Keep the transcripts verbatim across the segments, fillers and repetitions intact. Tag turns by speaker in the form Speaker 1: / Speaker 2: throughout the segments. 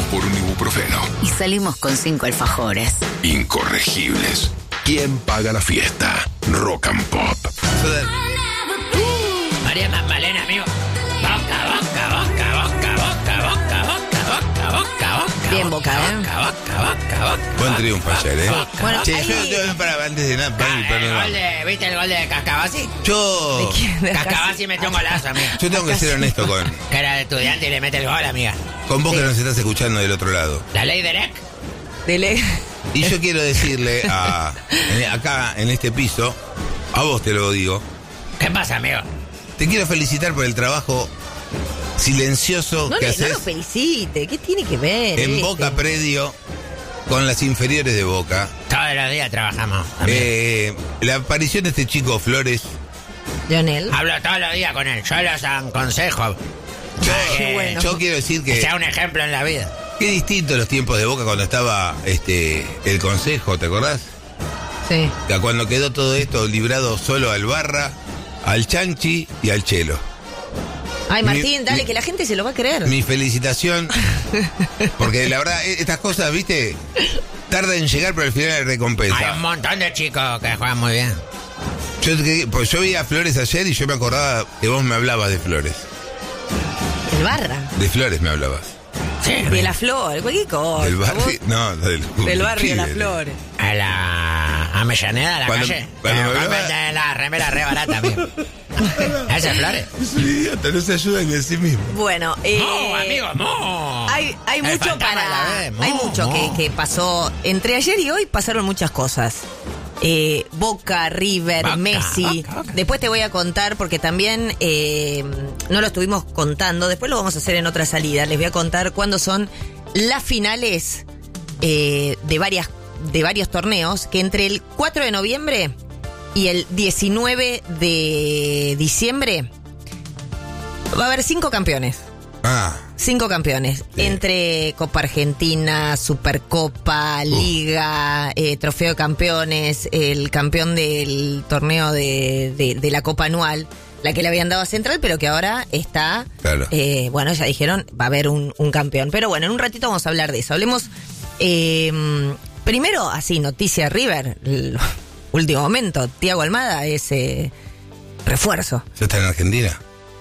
Speaker 1: por un ibuprofeno.
Speaker 2: Y salimos con cinco alfajores.
Speaker 1: Incorregibles. ¿Quién paga la fiesta? Rock and Pop.
Speaker 3: María Magdalena, amigo. Boca, boca, boca, boca, boca, boca, boca, boca, boca, boca.
Speaker 2: Bien Boca, ¿eh?
Speaker 3: Boca, boca, boca, boca.
Speaker 4: Buen triunfo ayer, ¿eh?
Speaker 2: Bueno,
Speaker 4: Che,
Speaker 2: ahí-
Speaker 4: yo, yo para antes de nada, para,
Speaker 3: Ah,
Speaker 4: para-
Speaker 3: el gol de, ¿viste el gol de Cascabasi?
Speaker 4: yo,
Speaker 2: ¿De quién? ¿De
Speaker 3: Cascabasi metió un golazo, amiga.
Speaker 4: yo tengo que ser honesto con,
Speaker 3: Que era de estudiante y le mete el gol, amiga.
Speaker 4: con vos que nos estás escuchando del otro lado.
Speaker 3: La ley de Rec.
Speaker 2: Dele.
Speaker 4: Y yo quiero decirle a, en- acá en este piso, a vos te lo digo,
Speaker 3: ¿Qué pasa, amigo?
Speaker 4: te quiero felicitar por el trabajo silencioso
Speaker 2: No,
Speaker 4: que
Speaker 2: le, no
Speaker 4: haces
Speaker 2: lo felicite. ¿Qué tiene que ver?
Speaker 4: en
Speaker 2: este?
Speaker 4: Boca Predio con las inferiores de Boca.
Speaker 3: Todos los días trabajamos, amigo.
Speaker 4: Eh, la aparición de este chico Flores,
Speaker 2: Lionel.
Speaker 3: Hablo todos los días con él. Yo los aconsejo.
Speaker 4: yo,
Speaker 3: Qué
Speaker 2: bueno.
Speaker 4: yo quiero decir
Speaker 3: Que
Speaker 4: que
Speaker 3: sea un ejemplo en la vida.
Speaker 4: qué distinto los tiempos de Boca cuando estaba este el Consejo, ¿te acordás?
Speaker 2: Sí.
Speaker 4: Que cuando quedó todo esto librado solo al Barra, al Chanchi y al Chelo.
Speaker 2: Ay, Martín,
Speaker 4: Mi-
Speaker 2: dale,
Speaker 4: mi-
Speaker 2: que la gente se lo va a creer.
Speaker 4: Mi felicitación, porque la verdad, e- estas cosas, viste, tardan en llegar, pero al final hay
Speaker 3: Hay
Speaker 4: recompensa.
Speaker 3: un montón de chicos que juegan muy bien.
Speaker 4: Yo, que- pues yo vi a Flores ayer y yo me acordaba que vos me hablabas de Flores.
Speaker 2: El Barra.
Speaker 4: De Flores me hablabas.
Speaker 3: Sí,
Speaker 2: De la Flor, cualquier cosa.
Speaker 4: Del barrio,
Speaker 2: Vos-
Speaker 4: no, del,
Speaker 2: Del barrio de la
Speaker 4: sí,
Speaker 2: Flor.
Speaker 3: A la Avellaneda, a la
Speaker 4: Cuando-
Speaker 3: calle.
Speaker 4: cuando
Speaker 3: Eh,
Speaker 4: me
Speaker 3: cómprate
Speaker 4: hablaba-
Speaker 3: la remera re barata, amigo. ¿Ese Flores?
Speaker 4: Es un idiota, no se ayuda ni a sí mismo.
Speaker 2: Bueno, eh,
Speaker 3: ¡Mo, amigo, mo!
Speaker 2: Hay, hay
Speaker 3: El
Speaker 2: mucho
Speaker 3: fantasma de la
Speaker 2: para.
Speaker 3: vez, mo,
Speaker 2: hay mucho
Speaker 3: mo.
Speaker 2: que, que pasó. Entre ayer y hoy pasaron muchas cosas. Eh, Boca, River,
Speaker 3: Boca,
Speaker 2: Messi.
Speaker 3: Boca, Boca.
Speaker 2: Después te voy a contar, porque también eh, no lo estuvimos contando. Después lo vamos a hacer en otra salida. Les voy a contar cuándo son las finales eh, de varias de varios torneos. Que entre el cuatro de noviembre y el diecinueve de diciembre va a haber cinco campeones.
Speaker 4: Ah,
Speaker 2: Cinco campeones.
Speaker 4: Sí.
Speaker 2: Entre Copa Argentina, Supercopa, Liga, eh, Trofeo de Campeones, el campeón del torneo de, de, de la Copa Anual, la que le habían dado a Central, pero que ahora está...
Speaker 4: Claro.
Speaker 2: eh, bueno, ya dijeron, va a haber un, un campeón. Pero bueno, en un ratito vamos a hablar de eso. Hablemos... eh, primero, así, noticia River. El último momento, Thiago Almada es eh, refuerzo.
Speaker 4: ¿ya está en Argentina?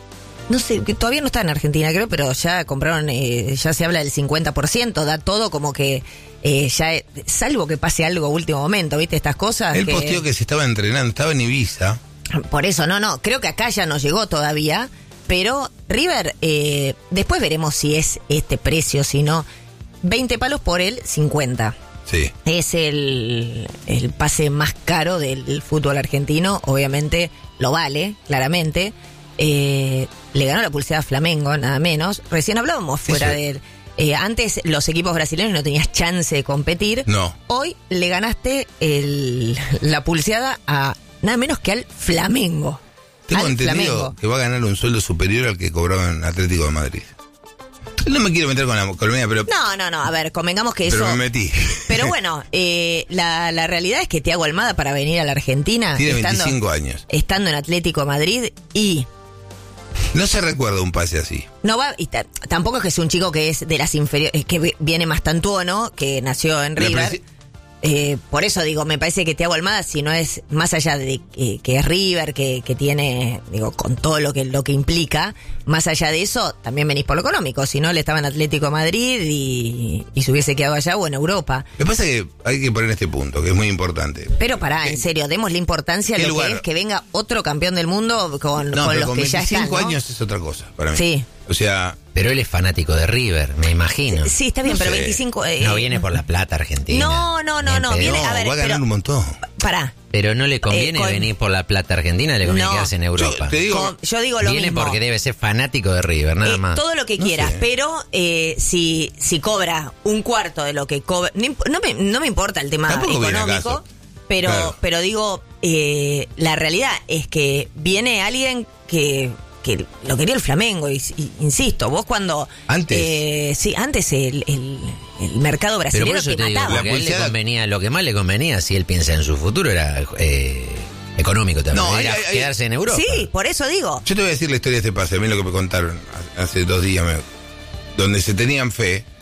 Speaker 2: No sé, que todavía no está en Argentina, creo, pero ya compraron, eh, ya se habla del cincuenta por ciento, da todo como que eh, ya, eh, salvo que pase algo último momento, ¿viste? Estas cosas.
Speaker 4: Él
Speaker 2: que-
Speaker 4: posteó que se estaba entrenando, estaba en Ibiza.
Speaker 2: Por eso, no, no, creo que acá ya no llegó todavía, pero River, eh, después veremos si es este precio, si no, veinte palos por el cincuenta.
Speaker 4: Sí.
Speaker 2: Es el, el pase más caro del fútbol argentino, obviamente lo vale, claramente. Eh, le ganó la pulsera a Flamengo, nada menos. Recién hablábamos fuera
Speaker 4: Eso.
Speaker 2: de él. Eh, antes los equipos brasileños no tenías chance de competir.
Speaker 4: No.
Speaker 2: Hoy le ganaste el, la pulseada a nada menos que al Flamengo.
Speaker 4: Tengo
Speaker 2: al
Speaker 4: entendido
Speaker 2: Flamengo.
Speaker 4: que va a ganar un sueldo superior al que cobraba en Atlético de Madrid. No me quiero meter con la colmena, pero,
Speaker 2: No, no, no, a ver, convengamos que
Speaker 4: pero
Speaker 2: eso...
Speaker 4: me metí.
Speaker 2: Pero bueno, eh, la, la realidad es que Thiago Almada para venir a la Argentina...
Speaker 4: Tiene
Speaker 2: estando-
Speaker 4: veinticinco años.
Speaker 2: Estando en Atlético de Madrid y...
Speaker 4: No se recuerda un pase así.
Speaker 2: No va, y ta- tampoco es que es un chico que es de las inferiores, que vi- viene más tantuono, que nació en
Speaker 4: La
Speaker 2: River.
Speaker 4: presi-
Speaker 2: Eh, por eso digo, me parece que Thiago Almada, si no es más allá de que, que es River, que, que tiene, digo, con todo lo que lo que implica, más allá de eso, también venís por lo económico. Si no, le estaba en Atlético de Madrid y, y se hubiese quedado allá o en Europa.
Speaker 4: Lo que pasa es que hay que poner este punto, que es muy importante.
Speaker 2: Pero pará, en serio, démosle importancia a
Speaker 4: ¿Qué
Speaker 2: lo
Speaker 4: lugar?
Speaker 2: que es que venga otro campeón del mundo con,
Speaker 4: No,
Speaker 2: con
Speaker 4: pero
Speaker 2: los
Speaker 4: con
Speaker 2: que ya están,
Speaker 4: veinticinco
Speaker 2: ¿no?
Speaker 4: años es otra cosa para mí.
Speaker 2: Sí.
Speaker 4: O sea,
Speaker 3: Pero él es fanático de River, me imagino.
Speaker 2: Sí, está bien,
Speaker 4: No
Speaker 2: pero
Speaker 4: sé.
Speaker 2: veinticinco... eh,
Speaker 3: No viene por la plata argentina.
Speaker 2: No, no, no,
Speaker 3: Ni en
Speaker 2: no,
Speaker 3: pedo.
Speaker 2: viene- a ver,
Speaker 4: va a ganar
Speaker 2: pero-
Speaker 4: un montón.
Speaker 2: Pará.
Speaker 3: Pero no le conviene
Speaker 2: Eh, con-
Speaker 3: venir por la plata argentina, le conviene
Speaker 2: No.
Speaker 3: quedarse en Europa.
Speaker 4: Yo te digo,
Speaker 2: Con- yo digo lo
Speaker 3: Viene
Speaker 2: mismo.
Speaker 3: porque debe ser fanático de River, nada
Speaker 2: Eh,
Speaker 3: más.
Speaker 2: todo lo que
Speaker 4: No
Speaker 2: quieras,
Speaker 4: sé.
Speaker 2: pero eh, si si cobra un cuarto de lo que cobra, no, imp- no me, no me importa el tema
Speaker 4: Tampoco viene
Speaker 2: económico,
Speaker 4: acaso.
Speaker 2: pero
Speaker 4: Claro.
Speaker 2: pero digo, eh, la realidad es que viene alguien que que lo quería el Flamengo, y, y- insisto, vos cuando...
Speaker 4: Antes.
Speaker 2: eh, sí, antes el, el, el mercado
Speaker 3: Pero
Speaker 2: brasileño
Speaker 3: por eso
Speaker 2: te
Speaker 3: te digo,
Speaker 2: mataba.
Speaker 3: lo que a él le
Speaker 4: pulseada-
Speaker 3: convenía, lo que más le convenía, si él piensa en su futuro, era eh, económico también.
Speaker 4: No,
Speaker 3: era
Speaker 4: hay- hay-
Speaker 3: quedarse en Europa.
Speaker 2: Sí, por eso digo.
Speaker 4: yo te voy a decir la historia de este pase, a mí lo que me contaron hace dos días, me- donde se tenían fe,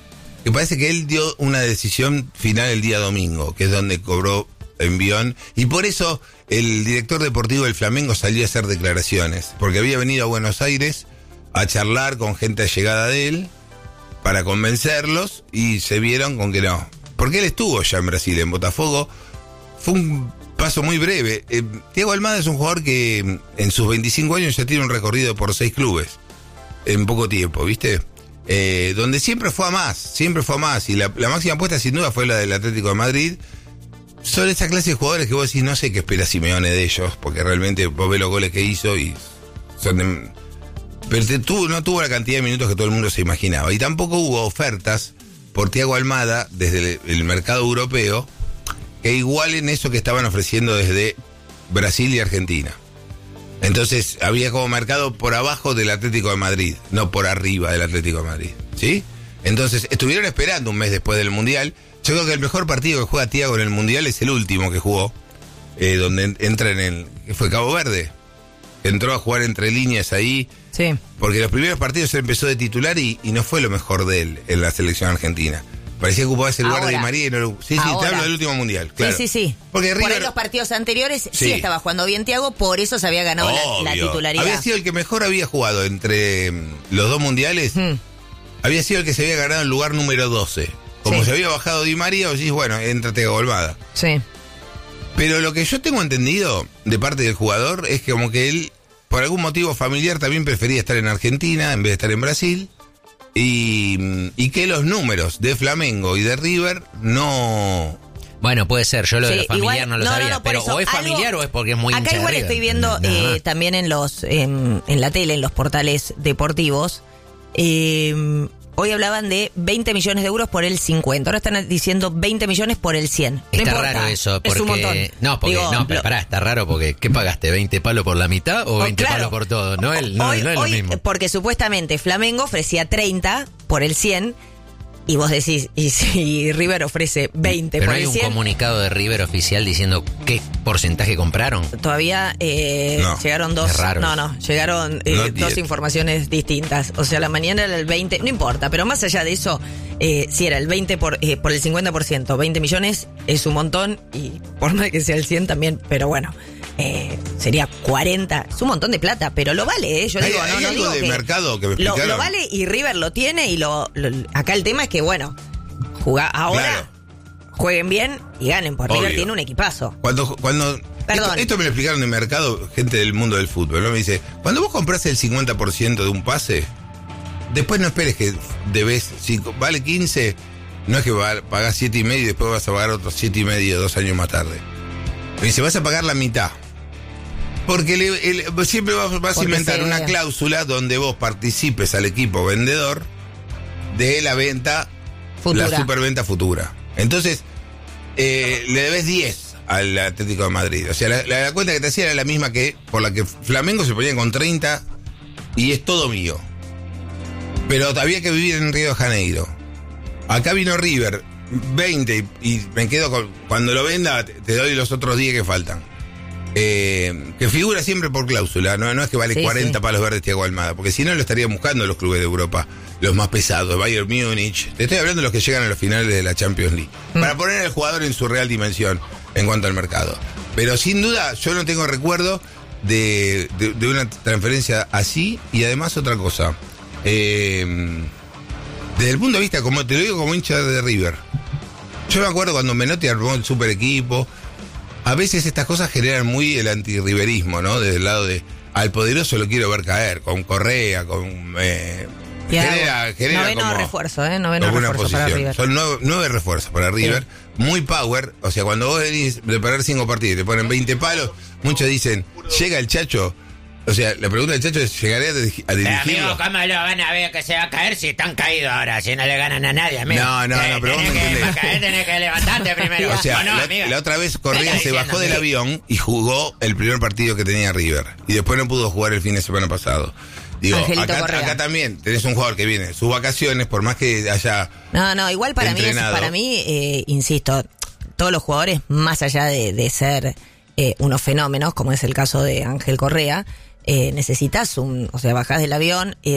Speaker 4: que parece que él dio una decisión final el día domingo, que es donde cobró envión, y por eso el director deportivo del Flamengo salió a hacer declaraciones, porque había venido a Buenos Aires a charlar con gente allegada de él para convencerlos y se vieron con que no. Porque él estuvo ya en Brasil, en Botafogo. Fue un paso muy breve. Eh, Thiago Almada es un jugador que en sus veinticinco años ya tiene un recorrido por seis clubes en poco tiempo, ¿viste? Eh, donde siempre fue a más, siempre fue a más. Y la, la máxima apuesta sin duda fue la del Atlético de Madrid. Son esa clase de jugadores que vos decís, no sé qué espera Simeone de ellos, porque realmente vos ves los goles que hizo y son de... Pero te, tuvo, no tuvo la cantidad de minutos que todo el mundo se imaginaba. Y tampoco hubo ofertas por Thiago Almada desde el, el mercado europeo que igualen eso que estaban ofreciendo desde Brasil y Argentina. Entonces había como mercado por abajo del Atlético de Madrid, no por arriba del Atlético de Madrid, ¿sí? Entonces estuvieron esperando un mes después del Mundial. Yo creo que el mejor partido que juega Thiago en el Mundial es el último que jugó, eh, donde entra en el... ¿Qué fue? Cabo Verde. Entró a jugar entre líneas ahí.
Speaker 2: Sí.
Speaker 4: Porque los primeros partidos él empezó de titular y, y no fue lo mejor de él en la selección argentina. Parecía que ocupaba ese lugar
Speaker 2: Ahora.
Speaker 4: de Di María y no lo... Sí, sí,
Speaker 2: Ahora.
Speaker 4: te hablo del último Mundial, claro.
Speaker 2: Sí, sí, sí.
Speaker 4: Porque
Speaker 2: por
Speaker 4: River...
Speaker 2: ahí los partidos anteriores sí.
Speaker 4: Sí.
Speaker 2: estaba jugando bien Thiago, por eso se había ganado la, la
Speaker 4: Obvio.
Speaker 2: titularidad.
Speaker 4: Había sido el que mejor había jugado entre mm, los dos mundiales.
Speaker 2: Hmm.
Speaker 4: Había sido el que se había ganado el lugar número doce. Como
Speaker 2: Sí.
Speaker 4: se había bajado Di María, vos decís, bueno, entra Thiago Almada.
Speaker 2: Sí.
Speaker 4: Pero lo que yo tengo entendido de parte del jugador es que como que él, por algún motivo familiar, también prefería estar en Argentina en vez de estar en Brasil. Y, y que los números de Flamengo y de River no...
Speaker 3: Bueno, puede ser, yo lo de
Speaker 2: Sí,
Speaker 3: lo familiar
Speaker 2: igual-
Speaker 3: no lo
Speaker 2: no, no,
Speaker 3: sabía,
Speaker 2: no, por
Speaker 3: pero
Speaker 2: eso,
Speaker 3: o es familiar
Speaker 2: algo-
Speaker 3: o es porque es muy
Speaker 2: Acá
Speaker 3: hincha de
Speaker 2: igual
Speaker 3: River.
Speaker 2: estoy viendo
Speaker 3: Nada
Speaker 2: eh,
Speaker 3: más.
Speaker 2: también en los en, en la tele, en los portales deportivos, eh, hoy hablaban de veinte millones de euros por el cincuenta, ahora están diciendo veinte millones por el cien. No
Speaker 3: Está
Speaker 2: importa,
Speaker 3: raro eso, porque...
Speaker 2: es un montón.
Speaker 3: No, porque,
Speaker 2: Digo,
Speaker 3: no, pero
Speaker 2: lo-
Speaker 3: pará, está raro porque ¿qué pagaste? ¿veinte palos por la mitad o
Speaker 2: Oh,
Speaker 3: veinte
Speaker 2: claro.
Speaker 3: palos por todo? No, el, no,
Speaker 2: hoy,
Speaker 3: no es
Speaker 2: hoy,
Speaker 3: lo mismo.
Speaker 2: Porque supuestamente Flamengo ofrecía treinta por el cien y vos decís, y si River ofrece veinte
Speaker 3: Pero
Speaker 2: por
Speaker 3: no hay
Speaker 2: el
Speaker 3: un
Speaker 2: cien,
Speaker 3: comunicado de River oficial diciendo qué porcentaje compraron.
Speaker 2: todavía eh,
Speaker 4: No,
Speaker 2: llegaron dos.
Speaker 3: es raro
Speaker 2: No,
Speaker 3: eso.
Speaker 2: no, llegaron eh,
Speaker 4: Not
Speaker 2: dos
Speaker 4: yet.
Speaker 2: informaciones distintas. O sea, la mañana era el veinte, no importa, pero más allá de eso, eh, si era el veinte por, eh, por el cincuenta por ciento, veinte millones es un montón y por más que sea el cien también, pero bueno. Eh, sería cuarenta, es un montón de plata, pero lo vale, ¿eh? Yo
Speaker 4: ¿Hay-
Speaker 2: digo,
Speaker 4: hay
Speaker 2: no, no
Speaker 4: algo
Speaker 2: digo
Speaker 4: de
Speaker 2: que
Speaker 4: mercado que me
Speaker 2: lo,
Speaker 4: explicaron?
Speaker 2: lo vale y River lo tiene y lo, lo- acá el tema es que bueno, jugá ahora,
Speaker 4: Claro.
Speaker 2: jueguen bien y ganen, porque River
Speaker 4: Obvio.
Speaker 2: tiene un equipazo.
Speaker 4: Cuando, cuando
Speaker 2: Perdón.
Speaker 4: Esto, esto me lo explicaron de mercado, gente del mundo del fútbol, ¿no? Me dice, cuando vos compras el cincuenta por ciento de un pase, después no esperes que debes, si vale quince, no es que va- pagás siete y medio y después vas a pagar otros siete y medio dos años más tarde. Me dice, vas a pagar la mitad. Porque le- el- siempre vas, vas a
Speaker 2: Porque
Speaker 4: inventar
Speaker 2: se-
Speaker 4: una cláusula donde vos participes al equipo vendedor de la venta,
Speaker 2: Futura.
Speaker 4: la superventa futura. Entonces, eh, le debes diez al Atlético de Madrid. O sea, la, la- la cuenta que te hacía era la misma que por la que Flamengo se ponía con treinta y es todo mío. Pero había que vivir en Río de Janeiro. Acá vino River, veinte, y, y me quedo con... Cuando lo venda, te, te doy los otros diez que faltan. Eh, que figura siempre por cláusula, no, no es que vale
Speaker 2: Sí,
Speaker 4: cuarenta
Speaker 2: sí.
Speaker 4: palos verdes Thiago Almada, porque si no lo estarían buscando los clubes de Europa, los más pesados, Bayern Múnich. Te estoy hablando de los que llegan a los finales de la Champions League,
Speaker 2: Mm.
Speaker 4: para poner al jugador en su real dimensión en cuanto al mercado. Pero sin duda, yo no tengo recuerdo de, de, de una transferencia así, y además otra cosa. Eh, desde el punto de vista, como te lo digo como hincha de River, yo me acuerdo cuando Menotti armó el super equipo. A veces estas cosas generan muy el antirriverismo, ¿no? Desde el lado de al poderoso lo quiero ver caer, con Correa, con... Eh,
Speaker 2: Y
Speaker 4: genera,
Speaker 2: algo.
Speaker 4: genera
Speaker 2: Noveno
Speaker 4: como,
Speaker 2: refuerzo, ¿eh? Noveno
Speaker 4: como una
Speaker 2: refuerzo para
Speaker 4: posición.
Speaker 2: River.
Speaker 4: Son nueve, nueve refuerzos para River, muy power. O sea, cuando vos venís de perder cinco partidos y te ponen veinte palos, muchos dicen, llega el Chacho. O sea, la pregunta del Chacho es, ¿llegaré a, dirigi- a
Speaker 3: Pero
Speaker 4: dirigirlo?
Speaker 3: amigo, ¿cómo lo van a ver que se va a caer si están caídos ahora? Si no le ganan a nadie, amigo.
Speaker 4: No, no,
Speaker 3: Eh,
Speaker 4: no, pero vos
Speaker 3: tenés
Speaker 4: me
Speaker 3: que,
Speaker 4: entendés.
Speaker 3: para caer tenés que levantarte primero.
Speaker 4: O sea,
Speaker 3: ¿O no,
Speaker 4: la,
Speaker 3: amiga?
Speaker 4: la otra vez
Speaker 3: ¿Qué
Speaker 4: Correa
Speaker 3: estás
Speaker 4: se
Speaker 3: diciendo,
Speaker 4: bajó del
Speaker 3: amigo?
Speaker 4: avión y jugó el primer partido que tenía River. Y después no pudo jugar el fin de semana pasado. Digo,
Speaker 2: Angelito
Speaker 4: acá,
Speaker 2: Correa.
Speaker 4: acá también tenés un jugador que viene sus vacaciones, por más que haya...
Speaker 2: No, no, igual para mí, es-
Speaker 4: entrenado.
Speaker 2: para mí, eh, insisto, todos los jugadores, más allá de, de ser eh, unos fenómenos, como es el caso de Ángel Correa, eh, necesitas un, o sea, bajás del avión, es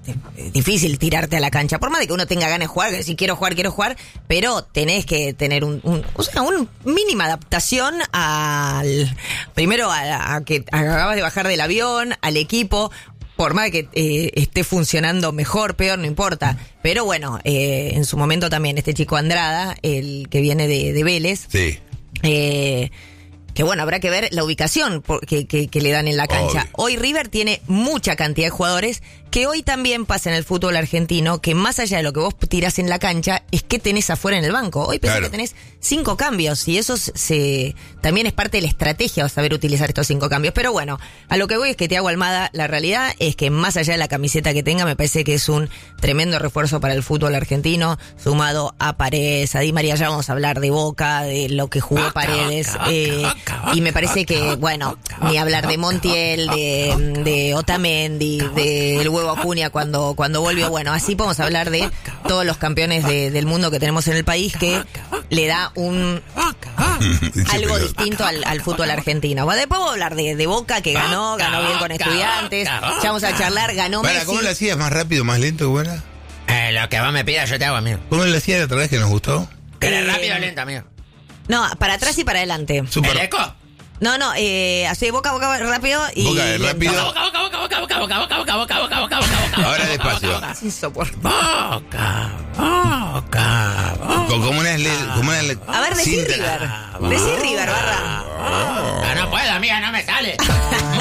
Speaker 2: es difícil tirarte a la cancha. Por más de que uno tenga ganas de jugar, que si quiero jugar, quiero jugar, pero tenés que tener un, un o sea, una mínima adaptación al, primero a, a que acabas de bajar del avión, al equipo. Por más que eh, esté funcionando mejor, peor, no importa. Pero bueno, eh, en su momento también este chico Andrada, el que viene de, de Vélez.
Speaker 4: Sí.
Speaker 2: Eh, que bueno, habrá que ver la ubicación por, que, que, que le dan en la cancha. Obvio. Hoy River tiene mucha cantidad de jugadores que hoy también pasa en el fútbol argentino, que más allá de lo que vos tirás en la cancha, es que tenés afuera en el banco. Hoy pensé
Speaker 4: claro.
Speaker 2: que tenés cinco cambios y eso se también es parte de la estrategia saber utilizar estos cinco cambios. Pero bueno, a lo que voy es que Thiago Almada, la realidad es que más allá de la camiseta que tenga, me parece que es un tremendo refuerzo para el fútbol argentino, sumado a Paredes, a Di María. Ya vamos a hablar de Boca, de lo que jugó Boca, Paredes, Boca, eh, Boca, Boca, y me parece que, bueno, Boca, ni hablar de Montiel, de, de Otamendi, del Huevo Acuña cuando, cuando volvió. Bueno, así podemos hablar de todos los campeones de, del mundo que tenemos en el país, que le da un algo distinto al, al fútbol argentino. Bueno, después vamos a hablar de, de Boca, que ganó, ganó bien con Estudiantes. Ya vamos a charlar, ganó
Speaker 4: Para,
Speaker 2: Messi.
Speaker 4: ¿cómo lo hacías? ¿Más rápido, más lento? ¿Cómo era?
Speaker 3: Eh, lo que vos me pidas yo te hago, amigo.
Speaker 4: ¿Cómo lo hacías la otra vez que nos gustó?
Speaker 3: ¿Querés
Speaker 2: Eh,
Speaker 3: rápido o lento, amigo?
Speaker 2: No, para atrás y para adelante.
Speaker 4: Super.
Speaker 3: ¿El eco?
Speaker 2: No, no, eh, así Boca, Boca, rápido y
Speaker 4: Boca,
Speaker 2: lento.
Speaker 4: rápido.
Speaker 3: Boca, boca, boca, boca, boca, boca, boca, boca, boca, boca, boca, boca.
Speaker 4: Ahora despacio.
Speaker 2: Es insoportable.
Speaker 3: Boca, boca, boca.
Speaker 4: Con- Como una, le- como una le-
Speaker 2: A ver, decí
Speaker 4: cinta.
Speaker 2: River. Decí River, barra.
Speaker 3: Ah, no puedo, amiga, no me sale.